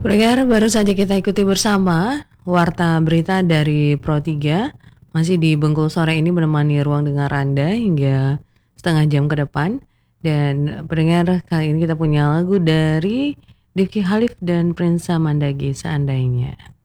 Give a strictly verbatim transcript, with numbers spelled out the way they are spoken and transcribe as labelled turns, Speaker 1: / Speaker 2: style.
Speaker 1: Pendengar, baru saja kita ikuti bersama Warta Berita dari Pro tiga. Masih di Bengkulu sore ini menemani ruang dengar Anda hingga setengah jam ke depan. Dan pendengar, kali ini kita punya lagu dari Diki Halif dan Prinsa Mandagi, Seandainya.